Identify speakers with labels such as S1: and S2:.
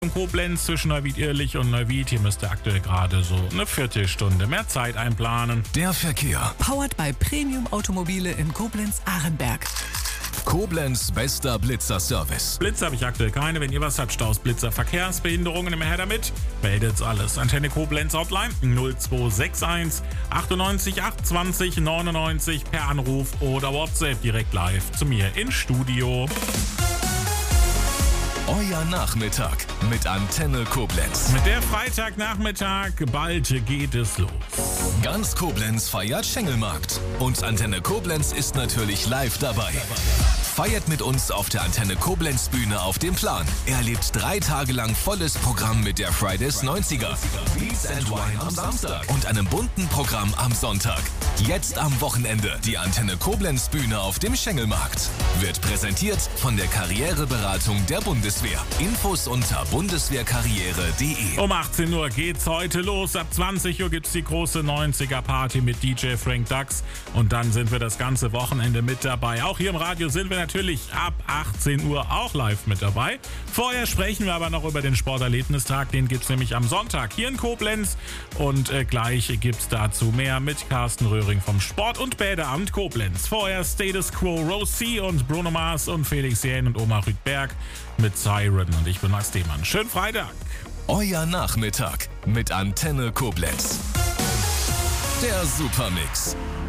S1: In Koblenz zwischen Neuwied-Irlich und Neuwied. Hier müsst ihr aktuell gerade so eine Viertelstunde mehr Zeit einplanen.
S2: Der Verkehr.
S3: Powered by Premium Automobile in Koblenz-Ahrenberg.
S2: Koblenz bester Blitzer-Service.
S1: Blitzer habe ich aktuell keine. Wenn ihr was habt, Staus, Blitzer, Verkehrsbehinderungen, immer her damit. Meldet's alles. Antenne Koblenz Hotline 0261 98 820 99 per Anruf oder WhatsApp direkt live zu mir ins Studio.
S2: Euer Nachmittag mit Antenne Koblenz.
S1: Mit der Freitagnachmittag, bald geht es los.
S2: Ganz Koblenz feiert Schengelmarkt. Und Antenne Koblenz ist natürlich live dabei. Feiert mit uns auf der Antenne Koblenz Bühne auf dem Plan. Erlebt 3 Tage lang volles Programm mit der Fridays 90er, Beats and Wine am Samstag und einem bunten Programm am Sonntag. Jetzt am Wochenende die Antenne Koblenz Bühne auf dem Schengelmarkt. Wird präsentiert von der Karriereberatung der Bundeswehr. Infos unter bundeswehrkarriere.de.
S1: Um 18 Uhr geht's heute los. Ab 20 Uhr gibt's die große 90er Party mit DJ Frank Dux. Und dann sind wir das ganze Wochenende mit dabei. Auch hier im Radio sind wir natürlich ab 18 Uhr auch live mit dabei. Vorher sprechen wir aber noch über den Sporterlebnistag. Den gibt's nämlich am Sonntag hier in Koblenz. Und gleich gibt's dazu mehr mit Carsten Röhring vom Sport- und Bäderamt Koblenz. Vorher Status Quo, Rose C. und Bruno Mars und Felix Jähn und Oma Rüdberg mit Siren. Und ich bin Max Demann. Schönen Freitag.
S2: Euer Nachmittag mit Antenne Koblenz. Der Supermix.